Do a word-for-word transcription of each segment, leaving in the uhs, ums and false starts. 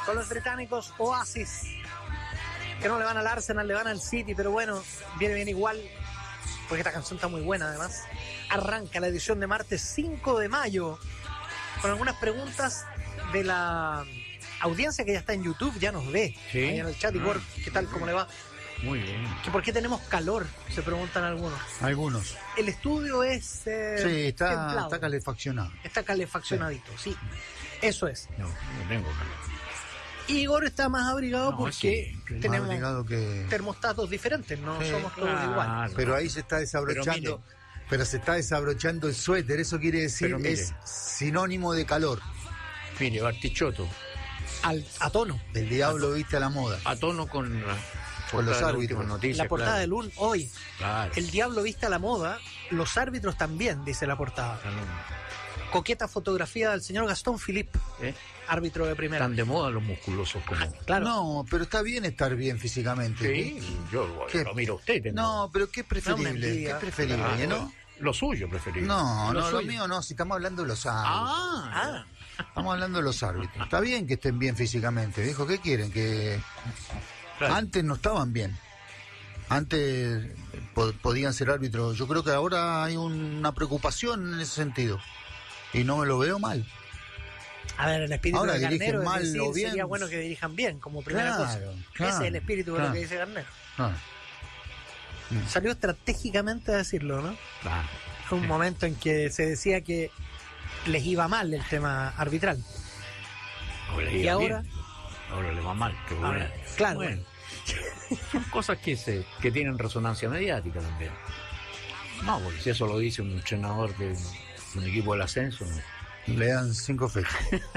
con los británicos Oasis, que no le van al Arsenal, le van al City, pero bueno, viene bien igual, porque esta canción está muy buena además. Arranca la edición de martes cinco de mayo, con algunas preguntas de la audiencia que ya está en YouTube, ya nos ve, ¿sí? Ahí en el chat. Igor, ¿qué tal? ¿Cómo le va? Muy bien. ¿Que ¿Por qué tenemos calor? Se preguntan algunos. Algunos. El estudio es eh, Sí, está, templado. está calefaccionado. Está calefaccionadito, sí. sí. Eso es. No, no tengo calor. Igor está más abrigado No, porque sí, más tenemos abrigado que... termostatos diferentes, no Sí, somos todos claro. igual. Pero ahí se está desabrochando. Pero, pero se está desabrochando el suéter, eso quiere decir, Pero mire. es sinónimo de calor. Mire, Bartichotto, Al, a tono. El diablo viste a la moda. a tono con, la, Con los de las árbitros. últimas noticias, La portada claro. del U N hoy. Claro. El diablo viste a la moda, los árbitros también, dice la portada. Claro. Coqueta fotografía del señor Gastón Philippe, ¿Eh? árbitro de primera. Están de moda los musculosos como... Claro. No, pero está bien estar bien físicamente. Sí, yo ¿Qué? lo miro a usted. tengo- No, pero ¿qué es preferible? No, mentira. ¿Qué es preferible, Ah, no? Lo suyo preferible. No, lo no, lo suyo. mío no, si estamos hablando de los árbitros. Ah, Ah, Estamos hablando de los árbitros. Está bien que estén bien físicamente, viejo. ¿Qué quieren? Que claro. antes no estaban bien. Antes po- podían ser árbitros. Yo creo que ahora hay una preocupación en ese sentido. Y no me lo veo mal. a ver, el espíritu Ahora de dirigen Garnero es mal decir, o bien. sería bueno que dirijan bien, como primera Claro, cosa. claro, Ese es el espíritu de claro. lo que dice Garnero. Ah, Salió estratégicamente a decirlo, ¿no? Claro. Fue un momento en que se decía que les iba mal el tema arbitral. Ahora le Y iba ahora, bien. Ahora le va mal. Qué Ahora, bueno. claro. Bueno. Son cosas que, se, que tienen resonancia mediática también. No, porque si eso lo dice un entrenador de un equipo del ascenso, no. le dan cinco fechas.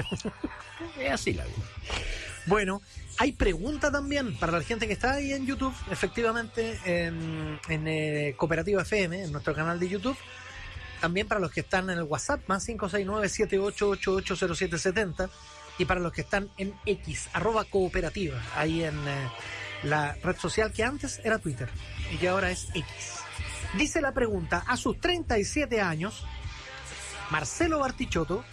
Es así la vida. bueno, hay pregunta también para la gente que está ahí en YouTube, efectivamente, en, en eh, Cooperativa F M, en nuestro canal de YouTube. También para los que están en el WhatsApp, más cinco seis nueve, siete ocho ocho ocho cero siete siete cero. Y para los que están en X, arroba cooperativa, ahí en eh, la red social que antes era Twitter y que ahora es X. Dice la pregunta, a sus treinta y siete años, Marcelo Bartichotto,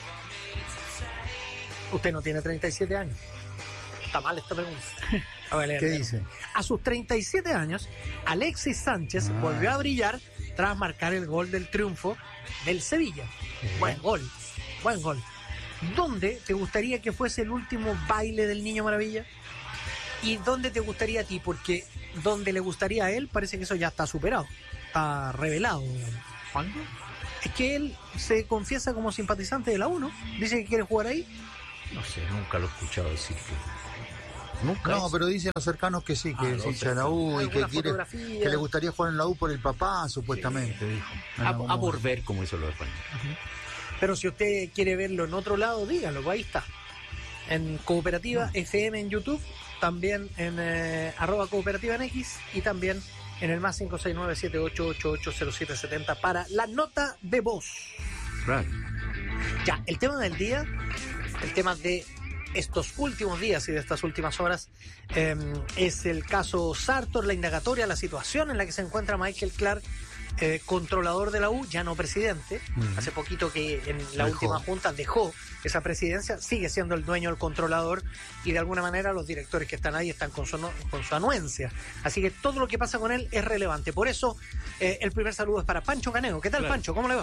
usted no tiene treinta y siete años. Está mal esta pregunta. A ver, ¿Qué léalo. dice? A sus treinta y siete años, Alexis Sánchez Ah. volvió a brillar tras marcar el gol del triunfo del Sevilla. Buen gol, buen gol. ¿Dónde te gustaría que fuese el último baile del Niño Maravilla? ¿Y dónde te gustaría a ti? Porque donde le gustaría a él parece que eso ya está superado, está revelado, digamos. ¿Cuándo? Es que él se confiesa como simpatizante de la U, ¿no? Dice que quiere jugar ahí. No sé, nunca lo he escuchado decir que... Nunca. No, es- pero dicen los cercanos que sí, que Ah, es no hincha sé. de la U y que Alguna quiere, fotografía. que le gustaría jugar en la U por el papá, supuestamente, dijo. En a, algún a por momento. ver, como dicen los españoles. Pero si usted quiere verlo en otro lado, dígalo, pues ahí está. En Cooperativa F M en YouTube, también en eh, arroba cooperativa en X y también en el más cinco seis nueve, siete ocho ocho ocho cero siete siete cero para la nota de voz. Claro. Ya, el tema del día, el tema de estos últimos días y de estas últimas horas, eh, es el caso Sartor, la indagatoria, la situación en la que se encuentra Michael Clark, eh, controlador de la U, ya no presidente. Mm. Hace poquito que en la Dejó. última junta dejó esa presidencia, sigue siendo el dueño, el controlador, y de alguna manera los directores que están ahí están con su, con su anuencia. Así que todo lo que pasa con él es relevante. Por eso, eh, el primer saludo es para Pancho Caneo. ¿Qué tal, Claro. Pancho? ¿Cómo le va?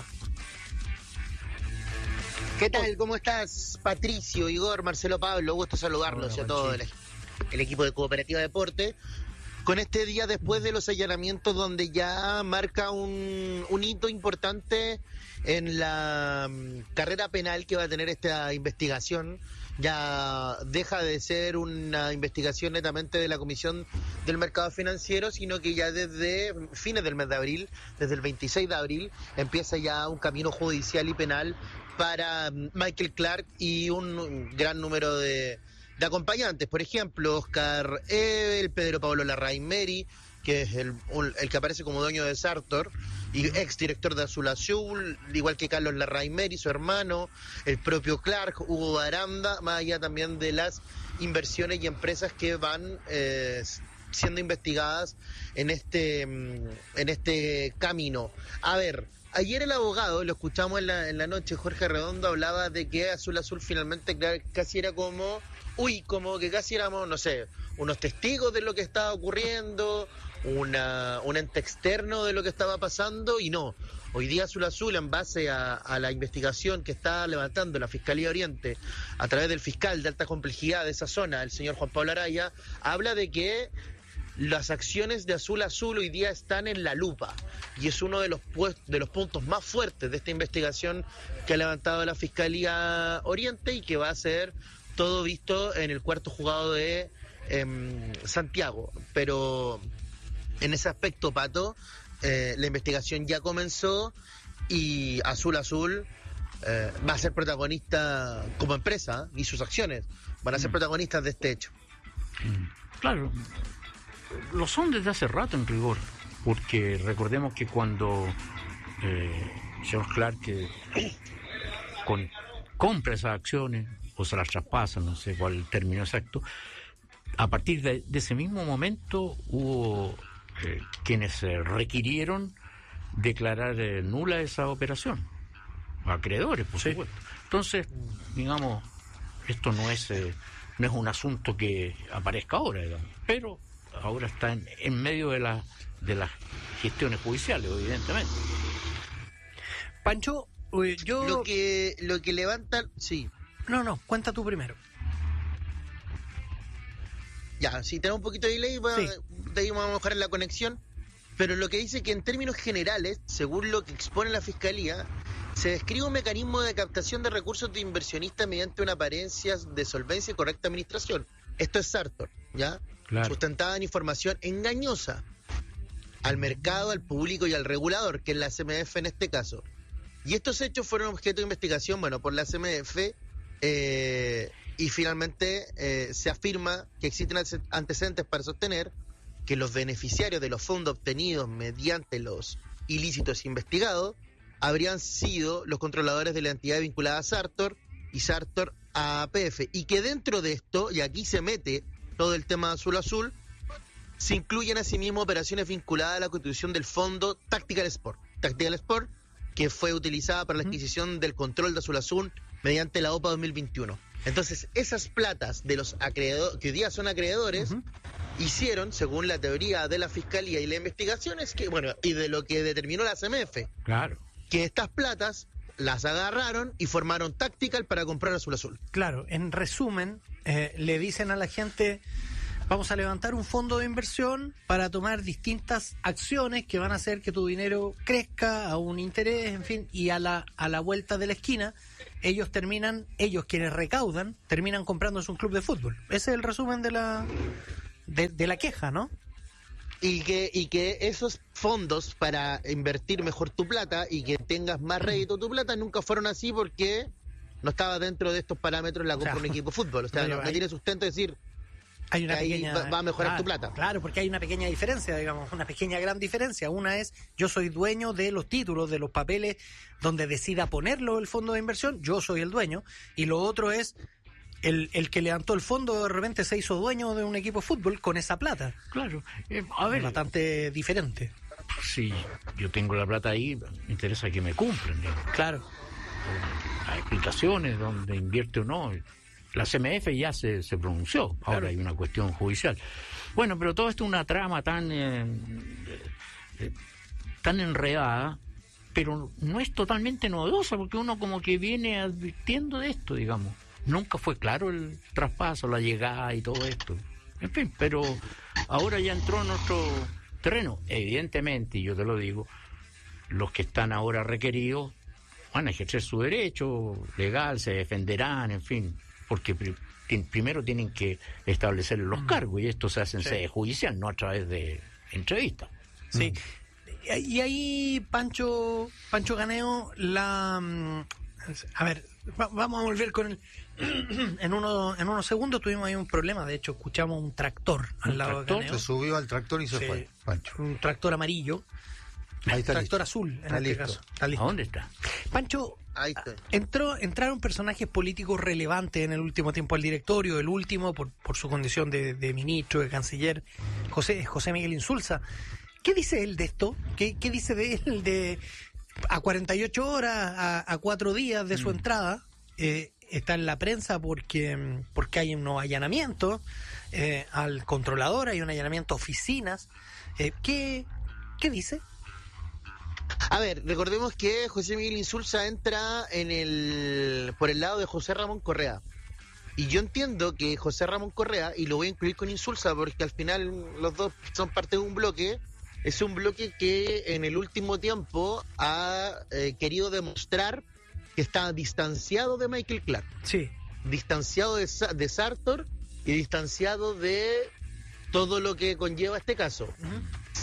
¿Qué tal? ¿Cómo estás? Patricio, Igor, Marcelo, Pablo, gusto saludarlos Hola, y a todo el, el equipo de Cooperativa Deporte. Con este día después de los allanamientos donde ya marca un, un hito importante en la mm, carrera penal que va a tener esta investigación. Ya deja de ser una investigación netamente de la Comisión del Mercado Financiero, sino que ya desde fines del mes de abril, desde el veintiséis de abril, empieza ya un camino judicial y penal para Michael Clark y un gran número de, de acompañantes. Por ejemplo, Oscar Ebel, Pedro Pablo Larraín Meri, que es el, un- el que aparece como dueño de Sartor y ex director de Azul Azul, igual que Carlos Larraín Meri, su hermano, el propio Clark, Hugo Aranda, más allá también de las inversiones y empresas que van eh, siendo investigadas en este, mm, en este camino. A ver, ayer el abogado, lo escuchamos en la, en la noche, Jorge Redondo hablaba de que Azul Azul finalmente casi era como, uy, como que casi éramos, no sé, unos testigos de lo que estaba ocurriendo, una, un ente externo de lo que estaba pasando, y no. Hoy día Azul Azul, en base a, a la investigación que está levantando la Fiscalía Oriente a través del fiscal de alta complejidad de esa zona, el señor Juan Pablo Araya, habla de que las acciones de Azul Azul hoy día están en la lupa, y es uno de los, puest- de los puntos más fuertes de esta investigación que ha levantado la Fiscalía Oriente, y que va a ser todo visto en el cuarto juzgado de eh, Santiago. Pero en ese aspecto, Pato, eh, la investigación ya comenzó, y Azul Azul eh, va a ser protagonista como empresa, y sus acciones van a ser protagonistas de este hecho. Claro, lo son desde hace rato en rigor, porque recordemos que cuando eh, George Clark eh, con, compra esas acciones o se las traspasa, no sé cuál es el término exacto, a partir de, de ese mismo momento hubo eh, quienes eh, requirieron declarar eh, nula esa operación, acreedores, por Sí. supuesto. Entonces, digamos, esto no es eh, no es un asunto que aparezca ahora, digamos, pero ahora está en, en medio de, la, de las gestiones judiciales, evidentemente. Pancho, eh, yo... Lo que, lo que levantan, sí. No, no, cuenta tú primero. Ya, si tenemos un poquito de delay, bueno, Sí. de ahí vamos a mejorar la conexión. Pero lo que dice que en términos generales, según lo que expone la Fiscalía, se describe un mecanismo de captación de recursos de inversionistas mediante una apariencia de solvencia y correcta administración. Esto es Sartor, ¿ya? Claro. Sustentada en información engañosa al mercado, al público y al regulador, que es la C M F en este caso. Y estos hechos fueron objeto de investigación, bueno, por la C M F, eh, y finalmente eh, se afirma que existen antecedentes para sostener que los beneficiarios de los fondos obtenidos mediante los ilícitos investigados habrían sido los controladores de la entidad vinculada a Sartor y Sartor a A P F, y que dentro de esto, y aquí se mete todo el tema de Azul Azul, se incluyen asimismo operaciones vinculadas a la constitución del fondo Tactical Sport. Tactical Sport, que fue utilizada para la adquisición del control de Azul Azul mediante la O P A dos mil veintiuno. Entonces, esas platas de los acreedores, que hoy día son acreedores, uh-huh. hicieron, según la teoría de la Fiscalía y la investigación, es que, bueno, y de lo que determinó la C M F, claro, que estas platas las agarraron y formaron Tactical para comprar Azul Azul. Claro, en resumen, eh, le dicen a la gente, vamos a levantar un fondo de inversión para tomar distintas acciones que van a hacer que tu dinero crezca a un interés, en fin, y a la, a la vuelta de la esquina, ellos terminan, ellos quienes recaudan, terminan comprándose un club de fútbol. Ese es el resumen de la, de, de la queja, ¿no? Y que, y que esos fondos para invertir mejor tu plata y que tengas más rédito tu plata nunca fueron así, porque no estaba dentro de estos parámetros la compra de o sea, un equipo de fútbol. O sea, no, no tiene sustento decir hay una que pequeña, ahí va, va a mejorar claro, tu plata. Claro, porque hay una pequeña diferencia, digamos, una pequeña gran diferencia. Una es, yo soy dueño de los títulos, de los papeles donde decida ponerlo el fondo de inversión, yo soy el dueño. Y lo otro es, El, el que levantó el fondo de repente se hizo dueño de un equipo de fútbol con esa plata. Claro, eh, a ver, es bastante diferente. Si yo tengo la plata ahí, me interesa que me cumplan. ¿no? Claro. Hay explicaciones donde invierte o no. La C M F ya se, se pronunció, ahora claro. hay una cuestión judicial. Bueno, pero todo esto es una trama tan, eh, eh, tan enredada, pero no es totalmente novedosa, porque uno como que viene advirtiendo de esto, digamos. Nunca fue claro el traspaso, la llegada y todo esto. En fin, pero ahora ya entró en nuestro terreno. Evidentemente, y yo te lo digo, los que están ahora requeridos van a ejercer su derecho legal, se defenderán, en fin, porque pri- primero tienen que establecer los mm. cargos, y esto se hace en sí. sede judicial, no a través de entrevistas. Sí. Mm. Y ahí, Pancho, Pancho Ganeo, la... A ver, va, vamos a volver con el... en uno en unos segundos tuvimos ahí un problema, de hecho escuchamos un tractor al ¿Un lado tractor? de Ganeo. Se subió al tractor y se sí, fue, Pancho. Un tractor amarillo. Ahí está tractor listo. azul, en está este listo. caso. Está listo. ¿A dónde está? Pancho, ahí está. Entró, entraron personajes políticos relevantes en el último tiempo al directorio, el último por, por su condición de, de ministro, de canciller, José, José Miguel Insulza. ¿Qué dice él de esto? ¿Qué, qué dice de él de a cuarenta y ocho horas, a, a cuatro días de su Mm. entrada, eh, está en la prensa porque, porque hay unos allanamientos eh, al controlador, hay un allanamiento a oficinas. Eh, ¿qué, ¿Qué dice? A ver, recordemos que José Miguel Insulza entra en el por el lado de José Ramón Correa. Y yo entiendo que José Ramón Correa, y lo voy a incluir con Insulza porque al final los dos son parte de un bloque, es un bloque que en el último tiempo ha eh, querido demostrar que está distanciado de Michael Clark, Sí. distanciado de, Sa- de Sartor y distanciado de todo lo que conlleva este caso. Ujú.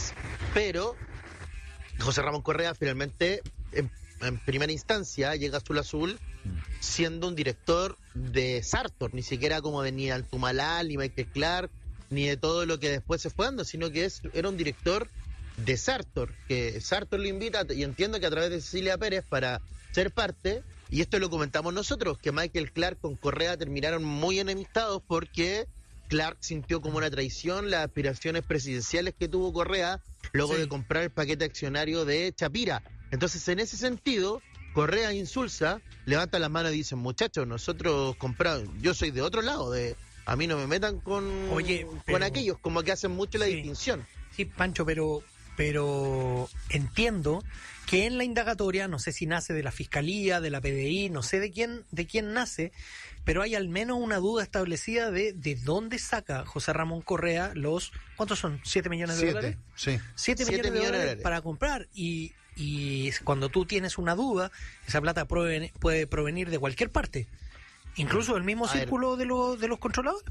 Pero José Ramón Correa finalmente, en, en primera instancia, llega a Azul Azul siendo un director de Sartor, ni siquiera como de ni Altumalal, ni Michael Clark, ni de todo lo que después se fue dando, sino que es, era un director de Sartor, que Sartor lo invita, y entiendo que a través de Cecilia Pérez para ser parte, y esto lo comentamos nosotros, que Michael Clark con Correa terminaron muy enemistados porque Clark sintió como una traición las aspiraciones presidenciales que tuvo Correa luego Sí. de comprar el paquete accionario de Chapira. Entonces, en ese sentido, Correa e Insulza levantan las manos y dicen, muchachos, nosotros compramos, yo soy de otro lado, de a mí no me metan con, Oye, con pero- aquellos, como que hacen mucho la Sí. distinción. Sí, Pancho, pero, pero entiendo que en la indagatoria, no sé si nace de la Fiscalía, de la P D I, no sé de quién, de quién nace, pero hay al menos una duda establecida de, de dónde saca José Ramón Correa los, ¿cuántos son? ¿Siete millones de dólares? Siete, sí. Siete Siete millones, de millones de dólares dólares. para comprar. Y, y cuando tú tienes una duda, esa plata proven- puede provenir de cualquier parte, incluso del mismo A ver. círculo de, los de los controladores.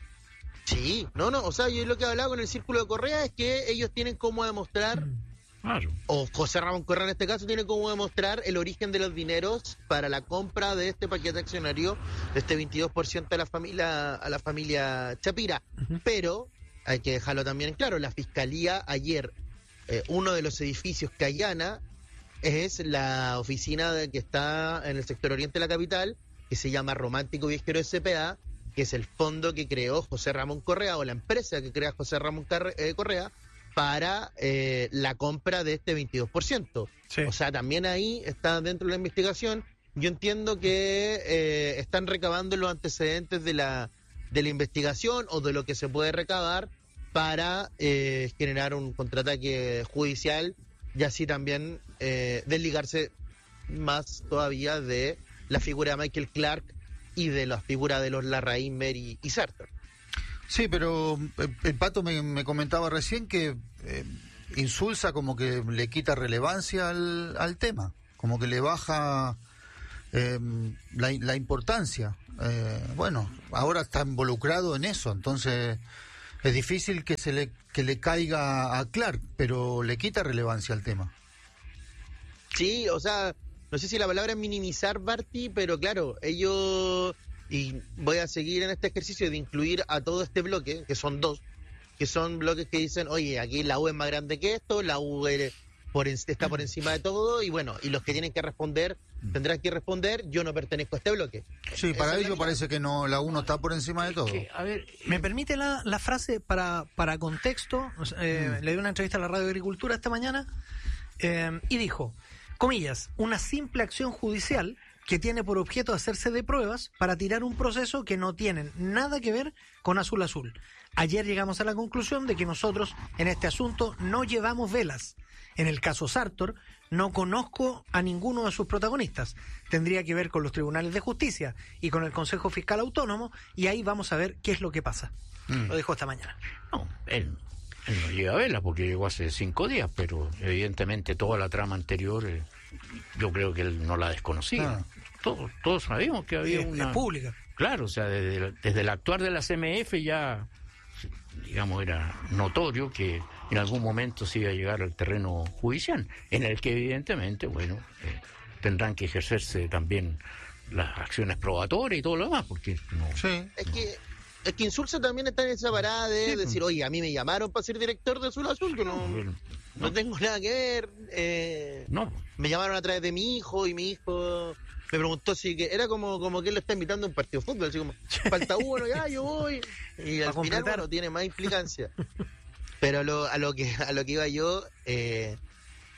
Sí, no, no, o sea, yo lo que he hablado con el círculo de Correa es que ellos tienen cómo demostrar, Claro. o José Ramón Correa en este caso tiene cómo demostrar el origen de los dineros para la compra de este paquete accionario de este veintidós por ciento a la familia a la familia Chapira. Ujú. Pero hay que dejarlo también en claro, la fiscalía ayer, eh, uno de los edificios que allana es la oficina de, que está en el sector oriente de la capital, que se llama Romántico Viajero S P A, que es el fondo que creó José Ramón Correa, o la empresa que crea José Ramón Carre- eh, Correa, para eh, la compra de este veintidós por ciento. Sí. O sea, también ahí está dentro de la investigación. Yo entiendo que eh, están recabando los antecedentes de la, de la investigación o de lo que se puede recabar para eh, generar un contraataque judicial y así también eh, desligarse más todavía de la figura de Michael Clark y de la figura de los Larraín, y, y Sartor. Sí, pero eh, el Pato me, me comentaba recién que eh, Insulza como que le quita relevancia al, al tema, como que le baja eh, la, la importancia. Eh, bueno, ahora está involucrado en eso, entonces es difícil que se le que le caiga a Clark, pero le quita relevancia al tema. Sí, o sea, no sé si la palabra es minimizar, Barty, pero claro, ellos, y voy a seguir en este ejercicio de incluir a todo este bloque, que son dos, que son bloques que dicen, oye, aquí la U es más grande que esto, la U es por, en- está por encima de todo, y bueno, y los que tienen que responder, tendrán que responder, yo no pertenezco a este bloque. Sí, Esa para es la ellos línea. parece que no, la uno está por encima de todo. Que, a ver, ¿Me permite la, la frase para, para contexto? O sea, eh, Le di una entrevista a la Radio Agricultura esta mañana eh, y dijo, comillas, una simple acción judicial que tiene por objeto hacerse de pruebas para tirar un proceso que no tienen nada que ver con Azul Azul. Ayer llegamos a la conclusión de que nosotros en este asunto no llevamos velas. En el caso Sartor, no conozco a ninguno de sus protagonistas. Tendría que ver con los tribunales de justicia y con el Consejo Fiscal Autónomo, y ahí vamos a ver qué es lo que pasa. Mm. Lo dijo esta mañana. no, él, él no llega a verla porque llegó hace cinco días, pero evidentemente toda la trama anterior, eh, yo creo que él no la desconocía. Ah. Todos, todos sabíamos que había Es, una... es pública. Claro, o sea, desde, el- desde el actuar de la C M F ya, digamos, era notorio que en algún momento se iba a llegar al terreno judicial, en el que evidentemente, bueno, eh, tendrán que ejercerse también las acciones probatorias y todo lo demás, porque no... Sí. Es que, es que Insulza también está en esa parada de Sí, decir, oye, a mí me llamaron para ser director de Azul Azul, que no, no, no tengo nada que ver. Eh, no, me llamaron a través de mi hijo y mi hijo me preguntó si que era como, como que él lo está invitando a un partido de fútbol, así como, falta uno, ya yo voy. Y Pa' al final, completar. bueno, tiene más implicancia. Pero a lo, a lo que a lo que iba yo, eh,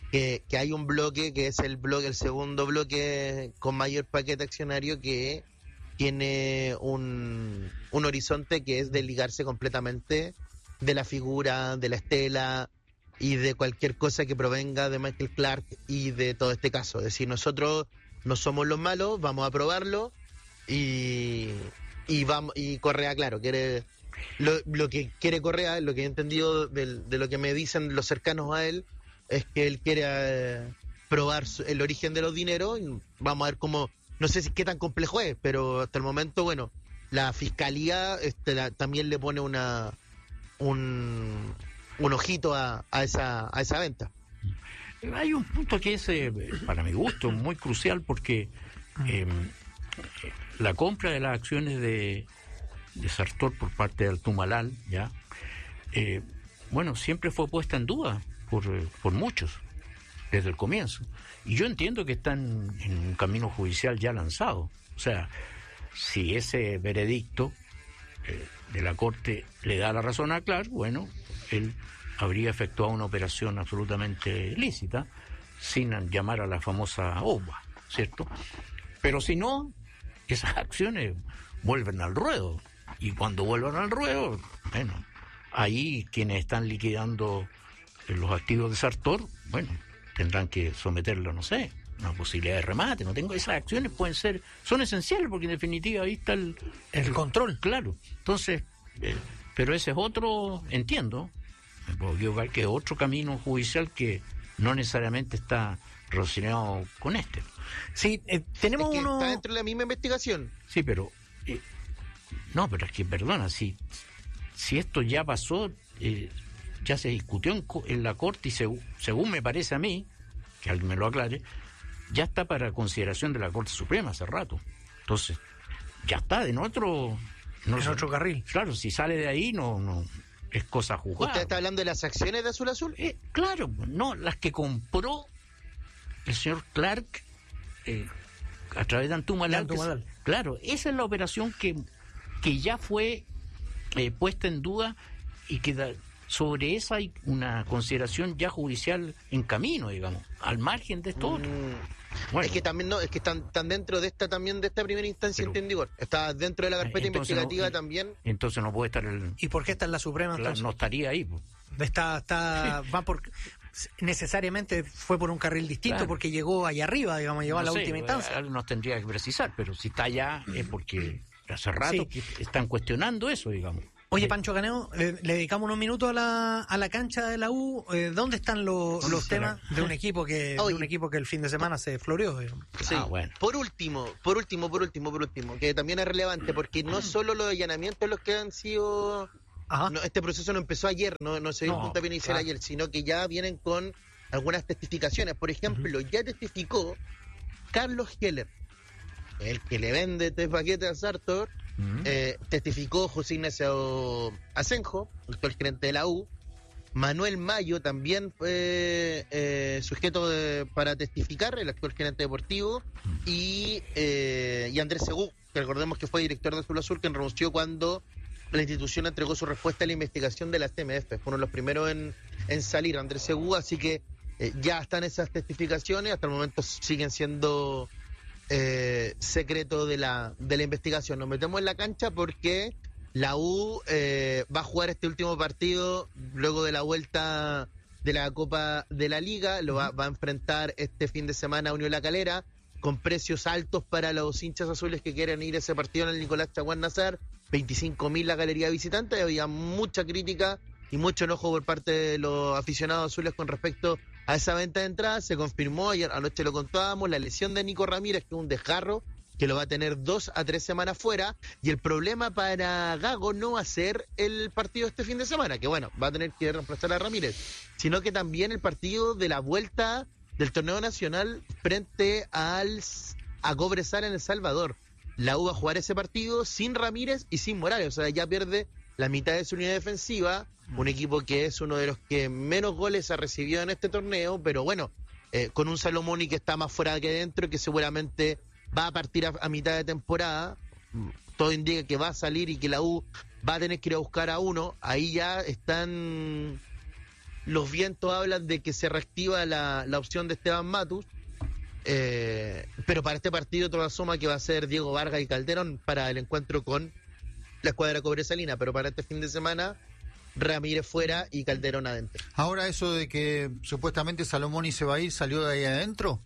que, que hay un bloque que es el bloque, el segundo bloque con mayor paquete accionario que tiene un, un horizonte que es desligarse completamente de la figura, de la estela y de cualquier cosa que provenga de Michael Clark y de todo este caso. Es decir, nosotros no somos los malos, vamos a probarlo y, y vamos y Correa, claro, quiere lo, lo que quiere Correa, lo que he entendido de, de lo que me dicen los cercanos a él, es que él quiere eh, probar su, el origen de los dineros y vamos a ver cómo, no sé si qué tan complejo es, pero hasta el momento, bueno, la fiscalía este, la, también le pone una un, un ojito a, a esa a esa venta. Hay un punto que es, eh, para mi gusto, muy crucial porque eh, la compra de las acciones de, de Sartor por parte de Altumalal, ya, eh, bueno, siempre fue puesta en duda por, por muchos desde el comienzo. Y yo entiendo que están en un camino judicial ya lanzado. O sea, si ese veredicto eh, de la Corte le da la razón a Clark, bueno, él habría efectuado una operación absolutamente lícita, sin llamar a la famosa O V A, ¿cierto? Pero si no, esas acciones vuelven al ruedo. Y cuando vuelvan al ruedo, bueno, ahí quienes están liquidando los activos de Sartor, bueno, tendrán que someterlo, no sé, una posibilidad de remate. No tengo esas acciones, pueden ser, son esenciales porque en definitiva ahí está el, el, el control. Claro. Entonces, eh, pero ese es otro, entiendo, me puedo equivocar, que es otro camino judicial que no necesariamente está relacionado con este. Sí, eh, tenemos es que uno. Está dentro de la misma investigación. Sí, pero eh, no, pero es que perdona, si si esto ya pasó, eh, ya se discutió en, en la Corte y seg- según me parece a mí, que alguien me lo aclare, ya está para consideración de la Corte Suprema hace rato. Entonces, ya está en otro... No en sé, otro carril. Claro, si sale de ahí no no es cosa juzgada. ¿Usted está hablando de las acciones de Azul Azul? Eh, claro, no, las que compró el señor Clark eh, a través de Antumalal. Antumalal. Claro, esa es la operación que, que ya fue eh, puesta en duda y que da, sobre esa hay una consideración ya judicial en camino, digamos, al margen de esto otro. Mm. Bueno, es que también no, es que están, están dentro de esta también de esta primera instancia en vigor. Está dentro de la carpeta investigativa no, también. Entonces no puede estar el. ¿Y por qué está en la Suprema? La, no estaría ahí. Pues. Está, está, va por necesariamente fue por un carril distinto, claro, porque llegó allá arriba, digamos, llegó no a la sé, última instancia. Nos tendría que precisar, pero si está allá es porque hace rato sí. que están cuestionando eso, digamos. Oye, Pancho Caneo, eh, le dedicamos unos minutos a la, a la cancha de la U. Eh, ¿Dónde están los, los temas de un equipo que de un equipo que el fin de semana se floreó? Sí. Ah, bueno. Por último, por último, por último, por último, que también es relevante, porque no solo los allanamientos los que han sido... No, este proceso no empezó ayer, no, no se dio no, puntapié inicial claro. ayer, sino que ya vienen con algunas testificaciones. Por ejemplo, uh-huh. ya testificó Carlos Heller, el que le vende este paquete a Sartor. Uh-huh. Eh, testificó José Ignacio Asenjo, actual gerente de la U. Manuel Mayo también fue eh, sujeto de, para testificar, el actual gerente deportivo. Uh-huh. Y, eh, y Andrés Segú, que recordemos que fue director de Azul Azul, que renunció cuando la institución entregó su respuesta a la investigación de la C M F. Fue uno de los primeros en, en salir, Andrés Segú. Así que eh, ya están esas testificaciones. Hasta el momento siguen siendo... Eh, secreto de la de la investigación. Nos metemos en la cancha porque la U eh, va a jugar este último partido luego de la vuelta de la Copa de la Liga. Lo va, va a enfrentar este fin de semana a Unión La Calera, con precios altos para los hinchas azules que quieren ir a ese partido en el Nicolás Chaguán Nazar. veinticinco mil la galería visitante. Había mucha crítica y mucho enojo por parte de los aficionados azules con respecto a esa venta de entradas. Se confirmó, ayer anoche lo contábamos, la lesión de Nico Ramírez, que es un desgarro que lo va a tener dos a tres semanas fuera, y el problema para Gago no va a ser el partido este fin de semana, que bueno, va a tener que reemplazar a Ramírez, sino que también el partido de la vuelta del torneo nacional frente al a Cobresal en El Salvador. La U va a jugar ese partido sin Ramírez y sin Morales, o sea, ya pierde la mitad de su unidad defensiva, un equipo que es uno de los que menos goles ha recibido en este torneo, pero bueno, eh, con un Salomoni que está más fuera que dentro, que seguramente va a partir a, a mitad de temporada. Todo indica que va a salir y que la U va a tener que ir a buscar a uno. Ahí ya están los vientos hablan de que se reactiva la, la opción de Esteban Matus. Eh, pero para este partido todo asoma que va a ser Diego Vargas y Calderón para el encuentro con la escuadra cobresalina, pero para este fin de semana Ramírez fuera y Calderón adentro. Ahora eso de que supuestamente Salomón y se va a ir, ¿salió de ahí adentro?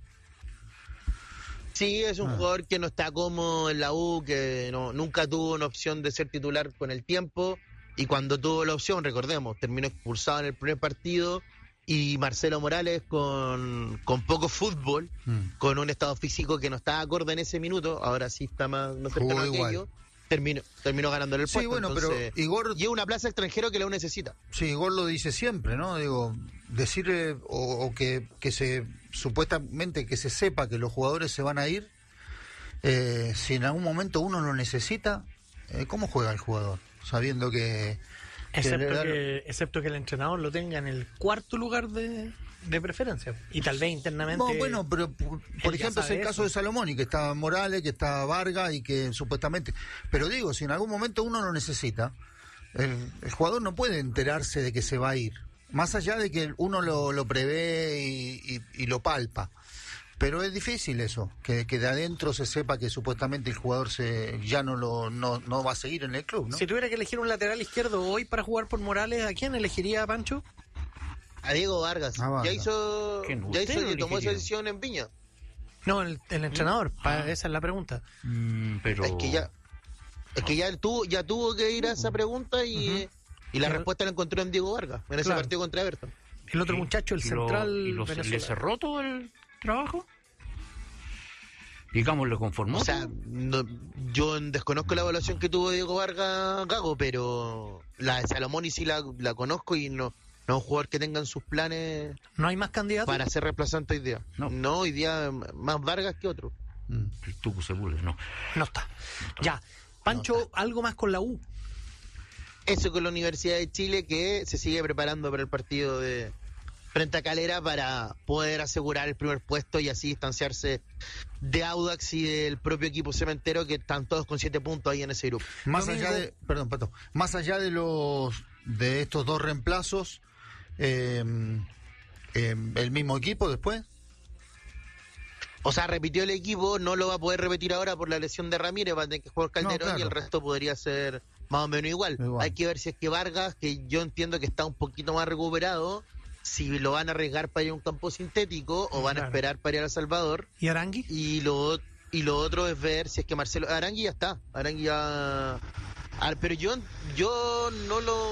Sí, es un ah. jugador que no está cómodo en la U, que no, nunca tuvo una opción de ser titular con el tiempo, y cuando tuvo la opción, recordemos, terminó expulsado en el primer partido. Y Marcelo Morales con, con poco fútbol, mm. con un estado físico que no estaba acorde en ese minuto, ahora sí está más no cercano a aquello, terminó, terminó ganando el puesto. Sí, bueno, entonces, pero Igor... Y es una plaza extranjero que la U necesita. Sí, Igor lo dice siempre, ¿no? Digo, decirle o, o que, que se, supuestamente que se sepa que los jugadores se van a ir, eh, si en algún momento uno lo necesita, eh, ¿cómo juega el jugador? Sabiendo que... Excepto que, que, excepto que el entrenador lo tenga en el cuarto lugar de, de preferencia. Y tal vez internamente... No, bueno, pero por, por ejemplo es el caso de Salomón, y que está Morales, que está Vargas, y que supuestamente... Pero digo, si en algún momento uno lo necesita, el, el jugador no puede enterarse de que se va a ir. Más allá de que uno lo, lo prevé y, y, y lo palpa. Pero es difícil eso, que, que de adentro se sepa que supuestamente el jugador se ya no lo no, no va a seguir en el club, ¿no? Si tuviera que elegir un lateral izquierdo hoy para jugar por Morales, ¿a quién elegiría, Pancho? A Diego Vargas. Ah, Vargas. Ya hizo, ya hizo y tomó esa decisión en Viña. No, el, el entrenador, ah. para, esa es la pregunta. Mm, pero... Es que ya, es que ya él tuvo, ya tuvo que ir a esa pregunta y, uh-huh. y la pero, respuesta la encontró en Diego Vargas, en claro. ese partido contra Everton. El otro muchacho, el ¿Y central lo, y lo, venezolano. ¿Le cerró todo el trabajo? Digamos, ¿le conformó? O sea, no, yo desconozco la evaluación que tuvo Diego Vargas Gago, pero la de Salomón sí la, la conozco y no, no es un jugador que tenga en sus planes. ¿No hay más candidatos? Para ser reemplazante hoy día. No, no hoy día más Vargas que otro. Mm. El Tucu Sepúlveda, no. No está. Ya. Pancho, no está. Algo más con la U. Eso con la Universidad de Chile, que se sigue preparando para el partido de frente a Calera para poder asegurar el primer puesto y así distanciarse de Audax y del propio equipo cementero, que están todos con siete puntos ahí en ese grupo. Más Domingo, allá de, perdón, Pato, más allá de los de estos dos reemplazos, eh, eh, el mismo equipo después. O sea, repitió el equipo, no lo va a poder repetir ahora por la lesión de Ramírez, va a tener que jugar Calderón, no, claro. Y el resto podría ser más o menos igual. igual. Hay que ver si es que Vargas, que yo entiendo que está un poquito más recuperado, si lo van a arriesgar para ir a un campo sintético o van claro. a esperar para ir a El Salvador. ¿Y Arangui? Y lo, y lo otro es ver si es que Marcelo... Arangui ya está, Arangui ya... Ah, pero yo, yo no lo...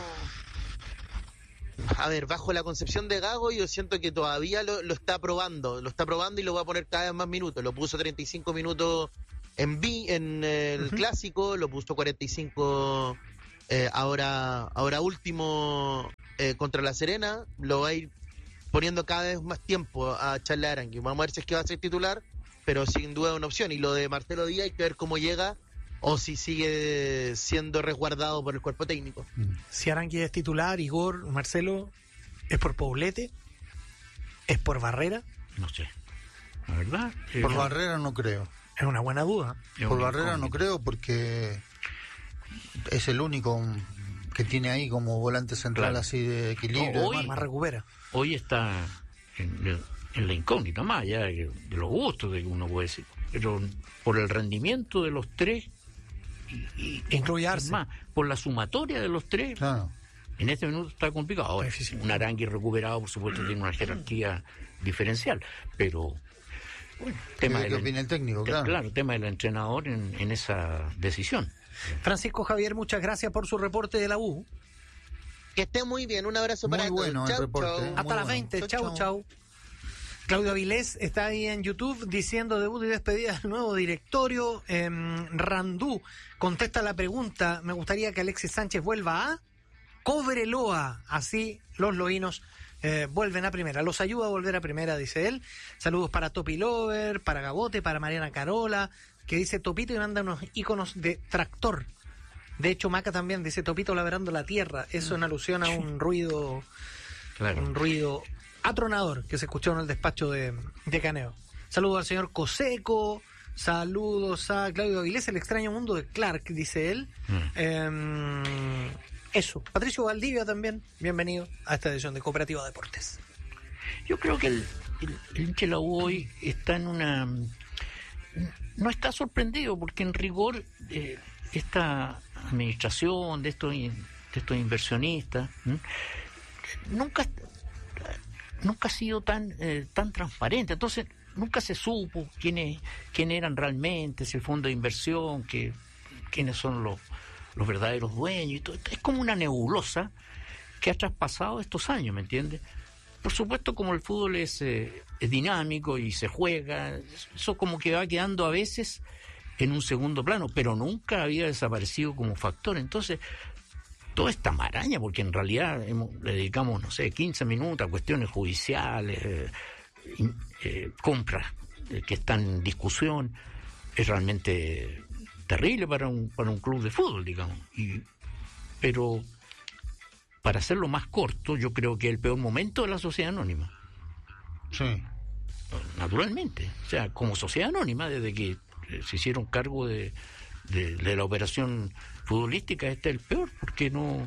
A ver, bajo la concepción de Gago, yo siento que todavía lo, lo está probando, lo está probando y lo va a poner cada vez más minutos. Lo puso treinta y cinco minutos en, B, en el uh-huh. Clásico, lo puso cuarenta y cinco eh, ahora, ahora último... Eh, contra La Serena, lo va a ir poniendo cada vez más tiempo a Charles Arangui. Vamos a ver si es que va a ser titular, pero sin duda es una opción. Y lo de Marcelo Díaz hay que ver cómo llega o si sigue siendo resguardado por el cuerpo técnico. Si Arangui es titular, Igor, Marcelo, ¿es por Poblete? ¿Es por Barrera? No sé, la verdad. Eh, por no. Barrera no creo. Es una buena duda. Es por Barrera no creo, porque es el único que tiene ahí como volante central, claro. Así de equilibrio. No, hoy, más recupera. Hoy está en, en la incógnita más allá de, de los gustos de que uno puede decir, pero por el rendimiento de los tres y, y incluyarse más, por la sumatoria de los tres, claro. En este minuto está complicado. Ahora, un Arangui recuperado, por supuesto, tiene una jerarquía diferencial, pero bueno, tema ¿Qué, del, ¿qué opina el técnico? Claro, claro tema del entrenador en, en esa decisión. Francisco Javier, muchas gracias por su reporte de la U. Que esté muy bien, un abrazo muy para bueno todos. El chau, reporte, chau. Eh, Hasta las bueno. veinte, chau, chau, chau. Claudio Avilés está ahí en YouTube diciendo debut y despedida del nuevo directorio. Eh, Randú contesta la pregunta, me gustaría que Alexis Sánchez vuelva a Cobreloa, así los loínos eh, vuelven a primera, los ayuda a volver a primera, dice él. Saludos para Topi Lover, para Gabote, para Mariana Carola, que dice Topito y manda unos iconos de tractor. De hecho, Maca también dice Topito labrando la tierra, eso en alusión a un ruido, claro. un ruido atronador que se escuchó en el despacho de, de Caneo. Saludos al señor Coseco, saludos a Claudio Avilés, el extraño mundo de Clark, dice él. Mm. Eh, Eso. Patricio Valdivia también, bienvenido a esta edición de Cooperativa Deportes. Yo creo que el, el, el hincha de la U hoy está en una... No está sorprendido, porque en rigor eh, esta administración de estos, de estos inversionistas ¿eh? nunca nunca ha sido tan eh, tan transparente. Entonces nunca se supo quiénes quién eran realmente, si el fondo de inversión, que quiénes son los, los verdaderos dueños y todo. Es como una nebulosa que ha traspasado estos años, ¿me entiendes? Por supuesto, como el fútbol es, eh, es dinámico y se juega, eso como que va quedando a veces en un segundo plano, pero nunca había desaparecido como factor. Entonces, toda esta maraña, porque en realidad hemos, le dedicamos, no sé, quince minutos a cuestiones judiciales, eh, eh, compras eh, que están en discusión, es realmente terrible para un, para un club de fútbol, digamos. Y, pero... Para hacerlo más corto, yo creo que es el peor momento de la sociedad anónima. Sí. Naturalmente. O sea, como sociedad anónima, desde que se hicieron cargo de, de, de la operación futbolística, este es el peor, porque no...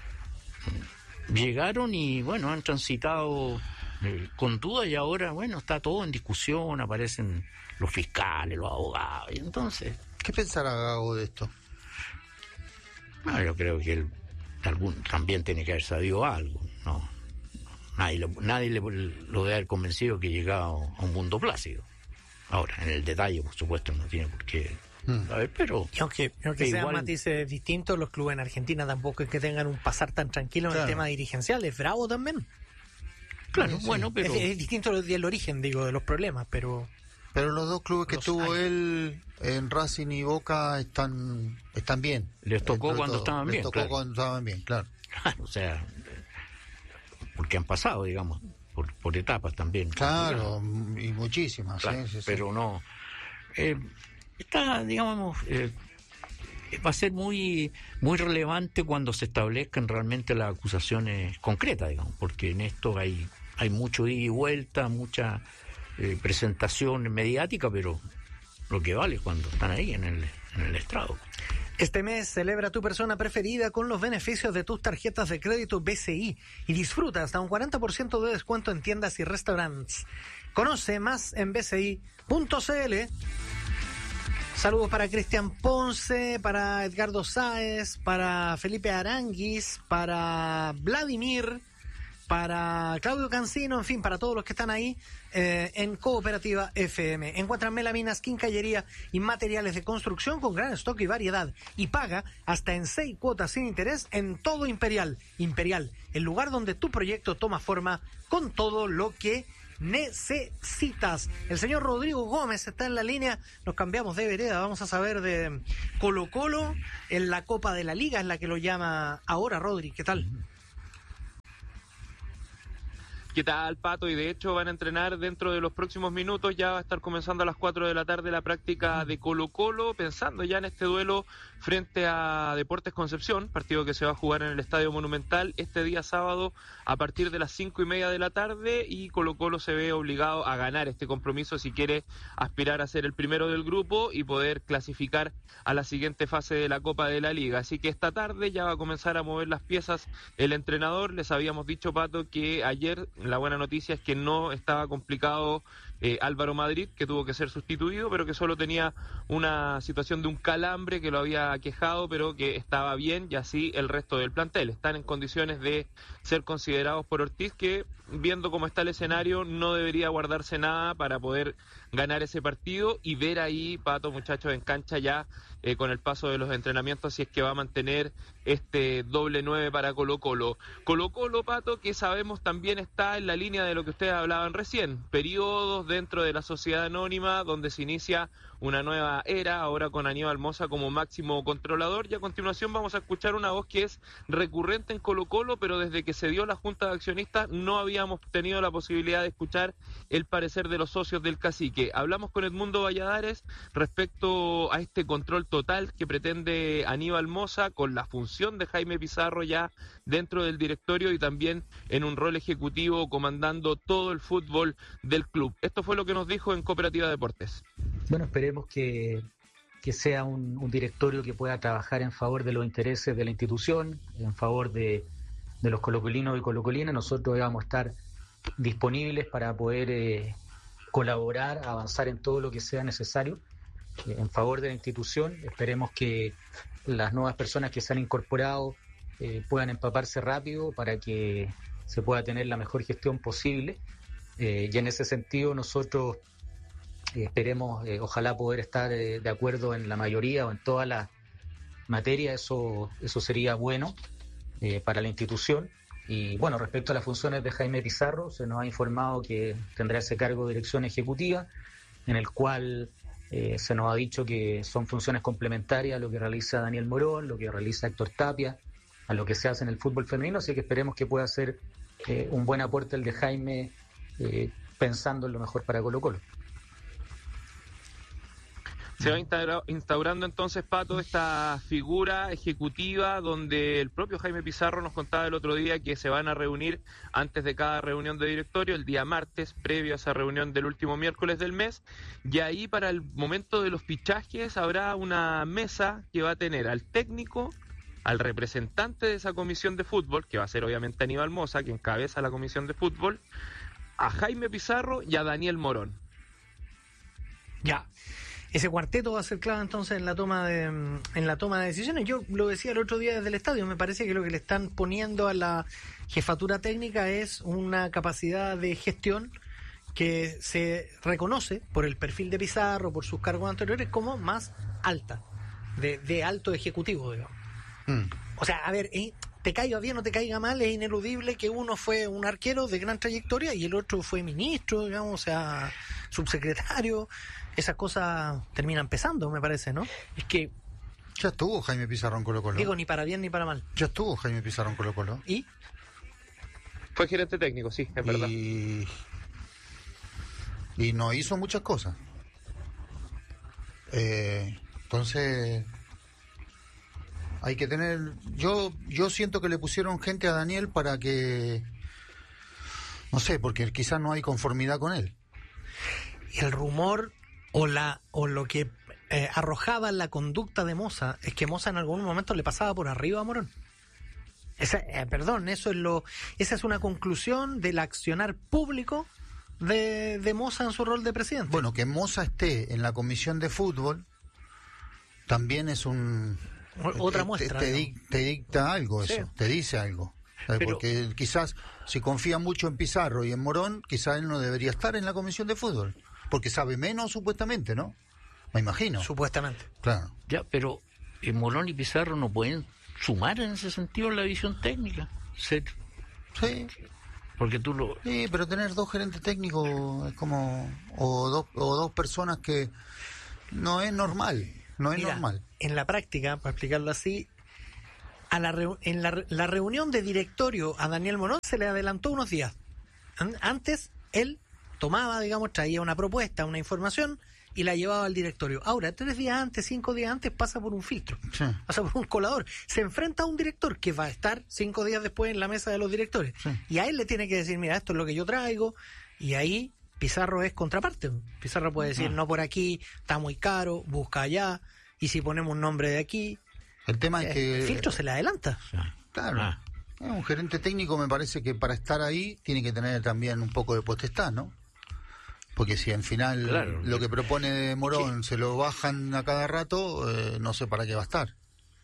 Llegaron y, bueno, han transitado eh, con duda, y ahora, bueno, está todo en discusión, aparecen los fiscales, los abogados, y entonces... ¿Qué pensará Gago de esto? No, yo creo que el algún también tiene que haber sabido algo, no, nadie, lo, nadie le, lo debe haber convencido que llegaba a un mundo plácido. Ahora, en el detalle, por supuesto, no tiene por qué saber, pero... Y aunque, aunque sean igual... matices distintos, los clubes en Argentina tampoco es que tengan un pasar tan tranquilo en claro. el tema dirigencial, es bravo también. Claro, sí. bueno, pero... Es, es distinto el origen, digo, de los problemas, pero... Pero los dos clubes que los tuvo años. él en Racing y Boca están están bien. Les tocó cuando estaban Les bien. tocó claro. cuando estaban bien, claro. Claro, o sea, porque han pasado, digamos, por, por etapas también. Claro, y muchísimas. Claro, sí, sí, pero sí. no... Eh, está, digamos... Eh, va a ser muy muy relevante cuando se establezcan realmente las acusaciones concretas, digamos, porque en esto hay, hay mucho ida y vuelta, mucha... Eh, presentación mediática, pero lo que vale es cuando están ahí en el, en el estrado. Este mes celebra tu persona preferida con los beneficios de tus tarjetas de crédito B C I y disfruta hasta un cuarenta por ciento de descuento en tiendas y restaurantes. Conoce más en b c i punto c l. Saludos para Cristian Ponce, para Edgardo Sáez, para Felipe Aranguis, para Vladimir, para Claudio Cancino, en fin, para todos los que están ahí eh, en Cooperativa F M. Encuentran melaminas, quincallería y materiales de construcción con gran stock y variedad. Y paga hasta en seis cuotas sin interés en todo Imperial. Imperial, el lugar donde tu proyecto toma forma con todo lo que necesitas. El señor Rodrigo Gómez está en la línea. Nos cambiamos de vereda. Vamos a saber de Colo Colo en la Copa de la Liga, es la que lo llama ahora. Rodri, ¿qué tal? ¿Qué tal, Pato? Y de hecho van a entrenar dentro de los próximos minutos. Ya va a estar comenzando a las cuatro de la tarde la práctica de Colo Colo, pensando ya en este duelo frente a Deportes Concepción, partido que se va a jugar en el Estadio Monumental este día sábado a partir de las cinco y media de la tarde, y Colo Colo se ve obligado a ganar este compromiso si quiere aspirar a ser el primero del grupo y poder clasificar a la siguiente fase de la Copa de la Liga. Así que esta tarde ya va a comenzar a mover las piezas el entrenador. Les habíamos dicho, Pato, que ayer la buena noticia es que no estaba complicado eh, Álvaro Madrid, que tuvo que ser sustituido, pero que solo tenía una situación de un calambre que lo había aquejado, pero que estaba bien, y así el resto del plantel. Están en condiciones de ser considerados por Ortiz, que viendo cómo está el escenario no debería guardarse nada para poder ganar ese partido y ver ahí, Pato, muchachos, en cancha ya eh, con el paso de los entrenamientos, si es que va a mantener este doble nueve para Colo Colo. Colo Colo, Pato, que sabemos también está en la línea de lo que ustedes hablaban recién, periodos dentro de la sociedad anónima donde se inicia una nueva era, ahora con Aníbal Mosa como máximo controlador, y a continuación vamos a escuchar una voz que es recurrente en Colo Colo, pero desde que se dio la Junta de Accionistas no habíamos tenido la posibilidad de escuchar el parecer de los socios del cacique. Hablamos con Edmundo Valladares respecto a este control total que pretende Aníbal Mosa, con la función de Jaime Pizarro ya dentro del directorio y también en un rol ejecutivo comandando todo el fútbol del club. Esto fue lo que nos dijo en Cooperativa Deportes. Bueno, esperemos que, que sea un, un directorio que pueda trabajar en favor de los intereses de la institución, en favor de, de los colocolinos y colocolinas. Nosotros vamos a estar disponibles para poder eh, colaborar, avanzar en todo lo que sea necesario eh, en favor de la institución. Esperemos que las nuevas personas que se han incorporado eh, puedan empaparse rápido para que se pueda tener la mejor gestión posible. Eh, y en ese sentido nosotros eh, esperemos, eh, ojalá poder estar eh, de acuerdo en la mayoría o en todas las materias. Eso, eso sería bueno eh, para la institución. Y bueno, respecto a las funciones de Jaime Pizarro, se nos ha informado que tendrá ese cargo de dirección ejecutiva, en el cual eh, se nos ha dicho que son funciones complementarias a lo que realiza Daniel Morón, lo que realiza Héctor Tapia, a lo que se hace en el fútbol femenino, así que esperemos que pueda ser eh, un buen aporte el de Jaime, eh, pensando en lo mejor para Colo-Colo. Se va instaura, instaurando entonces, Pato, esta figura ejecutiva donde el propio Jaime Pizarro nos contaba el otro día que se van a reunir antes de cada reunión de directorio, el día martes, previo a esa reunión del último miércoles del mes, y ahí para el momento de los fichajes habrá una mesa que va a tener al técnico, al representante de esa comisión de fútbol, que va a ser obviamente Aníbal Mosa, que encabeza la comisión de fútbol, a Jaime Pizarro y a Daniel Morón. Ya. Ese cuarteto va a ser clave entonces en la toma de en la toma de decisiones. Yo lo decía el otro día desde el estadio, me parece que lo que le están poniendo a la jefatura técnica es una capacidad de gestión que se reconoce por el perfil de Pizarro, por sus cargos anteriores, como más alta, de, de alto ejecutivo, digamos. Mm. O sea, a ver, eh, te caiga bien o te caiga mal, es ineludible que uno fue un arquero de gran trayectoria y el otro fue ministro, digamos, o sea, subsecretario. Esas cosas terminan pesando, me parece, ¿no? Es que ya estuvo Jaime Pizarro en Colo-Colo. Digo, ni para bien ni para mal. Ya estuvo Jaime Pizarro en Colo-Colo. ¿Y? Fue gerente técnico, sí, es verdad. Y, y no hizo muchas cosas. Eh, entonces, hay que tener... Yo, yo siento que le pusieron gente a Daniel para que... No sé, porque quizás no hay conformidad con él. Y el rumor... O la o lo que eh, arrojaba la conducta de Mosa es que Mosa en algún momento le pasaba por arriba a Morón. Esa, eh, perdón, eso es lo esa es una conclusión del accionar público de, de Mosa en su rol de presidente. Bueno, que Mosa esté en la comisión de fútbol también es un... Otra muestra. Te, te, te dicta algo eso, sí. Te dice algo. Pero, porque quizás si confía mucho en Pizarro y en Morón, quizás él no debería estar en la comisión de fútbol. Porque sabe menos, supuestamente, ¿no? Me imagino. Supuestamente. Claro. Ya, pero eh, Morón y Pizarro no pueden sumar en ese sentido en la visión técnica. ¿Sí? Sí. Porque tú lo... Sí, pero tener dos gerentes técnicos es como... O dos, o dos personas que... No es normal. No es Mira, normal. En la práctica, para explicarlo así, a la reu- en la, la reunión de directorio a Daniel Morón se le adelantó unos días. Antes, él... tomaba, digamos, traía una propuesta, una información y la llevaba al directorio. Ahora, tres días antes, cinco días antes, pasa por un filtro, sí. pasa por un colador. Se enfrenta a un director que va a estar cinco días después en la mesa de los directores. Sí. Y a él le tiene que decir, mira, esto es lo que yo traigo. Y ahí Pizarro es contraparte. Pizarro puede decir, ah. no por aquí, está muy caro, busca allá. Y si ponemos un nombre de aquí... El tema es eh, que... El filtro se le adelanta. Sí. Claro. Ah. Un gerente técnico me parece que para estar ahí tiene que tener también un poco de potestad, ¿no? Porque si al final claro, lo que propone Morón ¿qué? Se lo bajan a cada rato, eh, no sé para qué va a estar.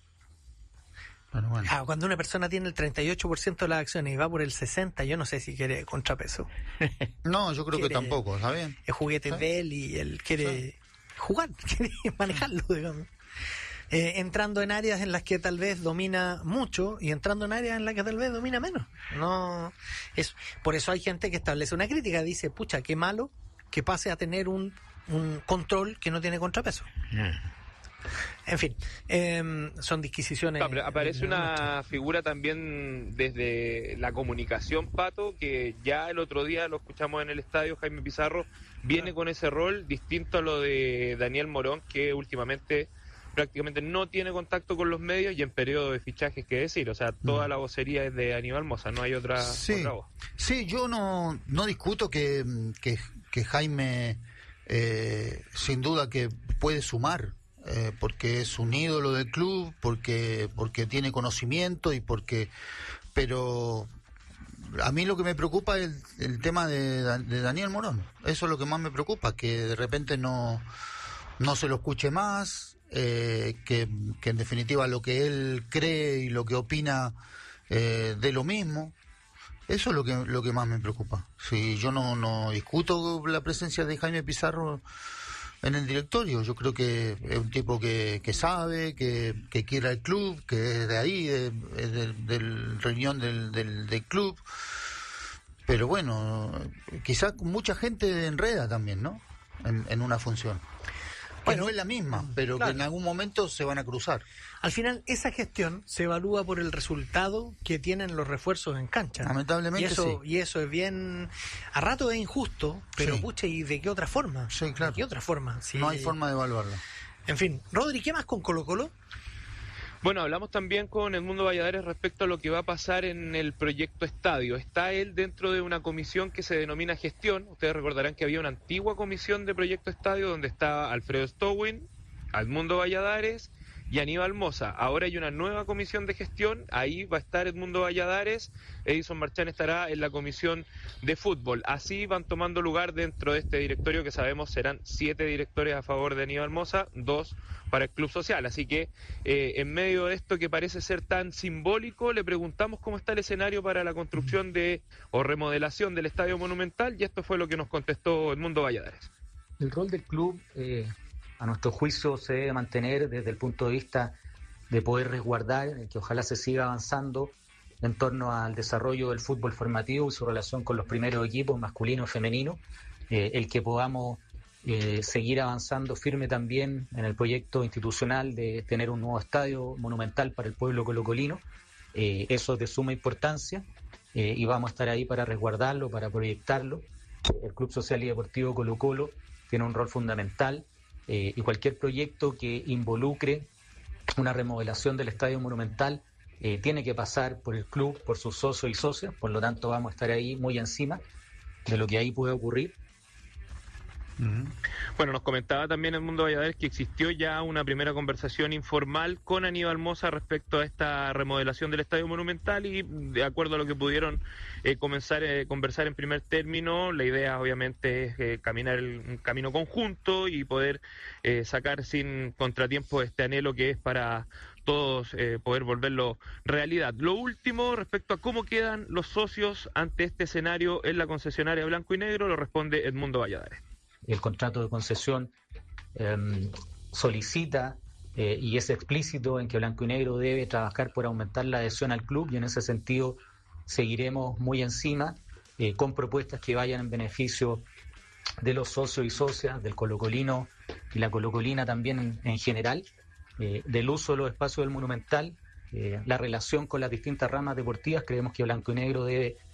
Bueno, bueno. Ah, cuando una persona tiene el treinta y ocho por ciento de las acciones y va por el sesenta por ciento, yo no sé si quiere contrapeso. No, yo creo quiere, que tampoco, ¿está bien? Es juguete ¿sí? de él y él quiere ¿sí? jugar, quiere manejarlo, digamos. Eh, entrando en áreas en las que tal vez domina mucho y entrando en áreas en las que tal vez domina menos. No, es por eso hay gente que establece una crítica, dice, pucha, qué malo que pase a tener un, un control que no tiene contrapeso. Yeah. En fin, eh, son disquisiciones. No, aparece una figura también desde la comunicación, Pato, que ya el otro día lo escuchamos en el estadio, Jaime Pizarro viene con ese rol distinto a lo de Daniel Morón, que últimamente prácticamente no tiene contacto con los medios y en periodo de fichajes, que decir, o sea, toda la vocería es de Aníbal Mosa, no hay otra, sí, otra voz. Sí, yo no, no discuto que, que, que Jaime eh, sin duda que puede sumar eh, porque es un ídolo del club, porque porque tiene conocimiento y porque, pero a mí lo que me preocupa es el, el tema de, de Daniel Morón. Eso es lo que más me preocupa, que de repente no no se lo escuche más, eh, que, que en definitiva lo que él cree y lo que opina eh, de lo mismo. Eso es lo que lo que más me preocupa. Si yo no no discuto la presencia de Jaime Pizarro en el directorio, yo creo que es un tipo que, que sabe, que, que quiere al club, que es de ahí, de, es del, del reunión del, del, del club. Pero bueno, quizás mucha gente enreda también, ¿no? En, en una función. Bueno, no es la misma, pero claro, que en algún momento se van a cruzar. Al final, esa gestión se evalúa por el resultado que tienen los refuerzos en cancha. Lamentablemente, y eso, sí. Y eso es bien... A rato es injusto, pero sí. pucha, ¿y de qué otra forma? Sí, claro. ¿De qué otra forma? Sí. No hay forma de evaluarlo. En fin, Rodri, ¿qué más con Colo-Colo? Bueno, hablamos también con Edmundo Valladares respecto a lo que va a pasar en el proyecto estadio. Está él dentro de una comisión que se denomina gestión. Ustedes recordarán que había una antigua comisión de proyecto estadio donde estaba Alfredo Stowin, Edmundo Valladares y Aníbal Mosa. Ahora hay una nueva comisión de gestión, ahí va a estar Edmundo Valladares, Edison Marchán estará en la comisión de fútbol. Así van tomando lugar dentro de este directorio, que sabemos serán siete directores a favor de Aníbal Mosa, dos para el Club Social. Así que eh, en medio de esto que parece ser tan simbólico, le preguntamos cómo está el escenario para la construcción de o remodelación del Estadio Monumental, y esto fue lo que nos contestó Edmundo Valladares. El rol del club, eh, a nuestro juicio, se debe mantener desde el punto de vista de poder resguardar, que ojalá se siga avanzando en torno al desarrollo del fútbol formativo y su relación con los primeros equipos, masculino y femenino, eh, el que podamos eh, seguir avanzando firme también en el proyecto institucional de tener un nuevo estadio monumental para el pueblo colocolino. Eh, eso es de suma importancia eh, y vamos a estar ahí para resguardarlo, para proyectarlo. El Club Social y Deportivo Colo-Colo tiene un rol fundamental eh, y cualquier proyecto que involucre una remodelación del Estadio Monumental eh, tiene que pasar por el club, por sus socios y socias, por lo tanto vamos a estar ahí muy encima de lo que ahí puede ocurrir. Uh-huh. Bueno, nos comentaba también Edmundo Valladares que existió ya una primera conversación informal con Aníbal Mosa respecto a esta remodelación del Estadio Monumental, y de acuerdo a lo que pudieron eh, comenzar a eh, conversar en primer término, la idea obviamente es eh, caminar el, un camino conjunto y poder eh, sacar sin contratiempo este anhelo que es para todos eh, poder volverlo realidad. Lo último respecto a cómo quedan los socios ante este escenario en la concesionaria blanco y negro lo responde Edmundo Valladares. El contrato de concesión eh, solicita eh, y es explícito en que Blanco y Negro debe trabajar por aumentar la adhesión al club, y en ese sentido seguiremos muy encima eh, con propuestas que vayan en beneficio de los socios y socias, del colocolino y la colocolina también en, en general, eh, del uso de los espacios del Monumental, eh, la relación con las distintas ramas deportivas. Creemos que Blanco y Negro debe